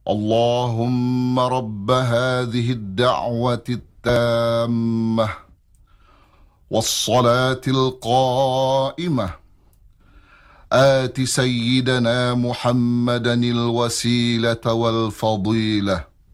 اللهم رب هذه الدعوة التامة والصلاة القائمة آت سيدنا محمدا الوسيلة والفضيلة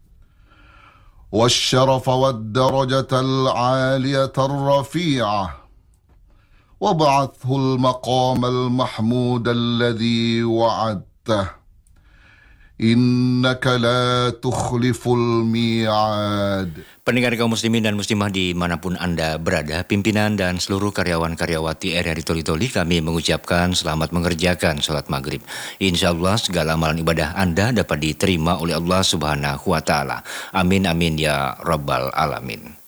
والشرف والدرجة العالية الرفيعة وابعثه المقام المحمود الذي وعدته إنك لا تخلف الميعاد. Pendengar kaum muslimin dan muslimah dimanapun Anda berada, pimpinan dan seluruh karyawan-karyawati RRI Toli-Toli, kami mengucapkan selamat mengerjakan sholat maghrib. Insya Allah segala amalan ibadah Anda dapat diterima oleh Allah Subhanahu wa Ta'ala. Amin amin ya Rabbal Alamin.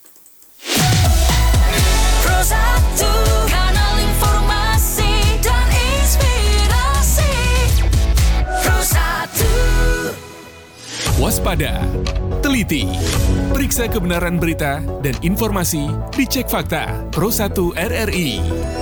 Waspada, teliti, periksa kebenaran berita dan informasi, dicek fakta. Pro 1 RRI.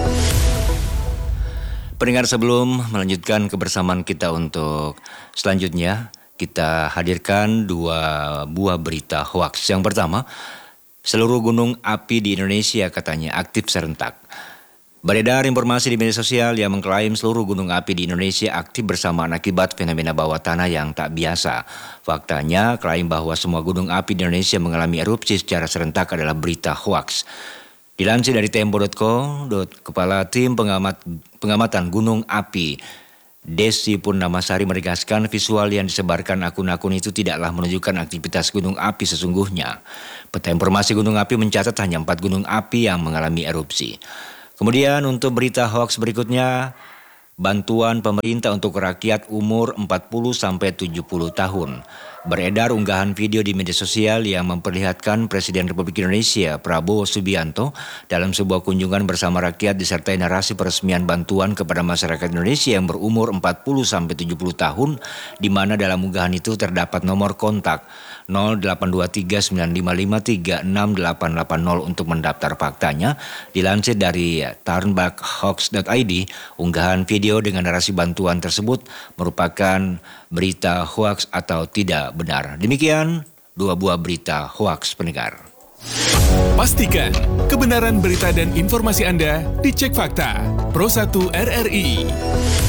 Pendengar, sebelum melanjutkan kebersamaan kita untuk selanjutnya, kita hadirkan dua buah berita hoaks. Yang pertama, seluruh gunung api di Indonesia katanya aktif serentak. Beredar informasi di media sosial yang mengklaim seluruh gunung api di Indonesia aktif bersamaan akibat fenomena bawah tanah yang tak biasa. Faktanya, klaim bahwa semua gunung api di Indonesia mengalami erupsi secara serentak adalah berita hoaks. Dilansir dari Tempo.co, Kepala Tim Pengamatan Gunung Api Desi Purnamasari menegaskan visual yang disebarkan akun-akun itu tidaklah menunjukkan aktivitas gunung api sesungguhnya. Peta informasi gunung api mencatat hanya 4 gunung api yang mengalami erupsi. Kemudian untuk berita hoaks berikutnya, bantuan pemerintah untuk rakyat umur 40-70 tahun. Beredar unggahan video di media sosial yang memperlihatkan Presiden Republik Indonesia Prabowo Subianto dalam sebuah kunjungan bersama rakyat disertai narasi peresmian bantuan kepada masyarakat Indonesia yang berumur 40-70 tahun, di mana dalam unggahan itu terdapat nomor kontak 082395536880 untuk mendaftar. Faktanya, dilansir dari turnbackhoax.id, unggahan video dengan narasi bantuan tersebut merupakan berita hoaks atau tidak benar. Demikian dua buah berita hoaks, pendengar. Pastikan kebenaran berita dan informasi Anda dicek fakta. Pro 1 RRI.